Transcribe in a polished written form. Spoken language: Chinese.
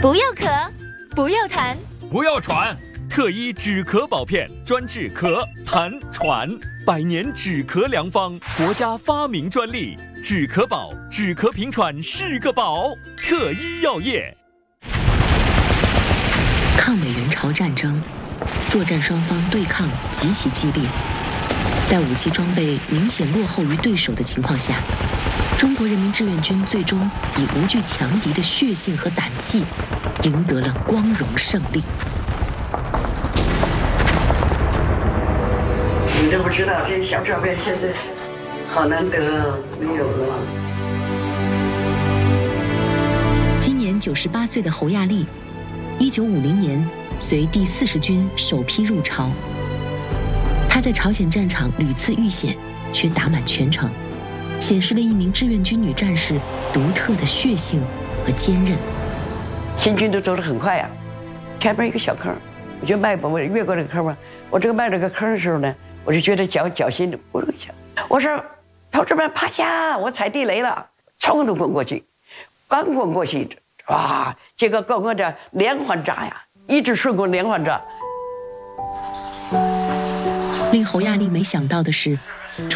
不要咳，不要痰， 不要喘。特医止咳宝片，专治咳、痰、喘，100年止咳良方，国家发明专利。止咳宝，止咳平喘是个宝。特医药业。 抗美援朝战争，作战双方对抗极其激烈，在武器装备明显落后于对手的情况下，中国人民志愿军最终以无惧强敌的血性和胆气，赢得了光荣胜利。 你都不知道，这些小照片现在好难得啊，没有了。 今年98岁的侯亚丽，1950年随第40军首批入朝。她在朝鲜战场屡次遇险，却打满全程，显示了一名志愿军女战士独特的血性和坚韧。 新军都走得很快呀，前面一个小坑，我就迈步，我越过这个坑嘛。我这个迈这个坑的时候呢，我就觉得脚心咕噜一下。我说：“同志们，趴下！我踩地雷了！”冲都滚过去，刚滚过去，哇！这个跟我这连环炸呀，一直顺过连环炸。 令侯亚丽没想到的是，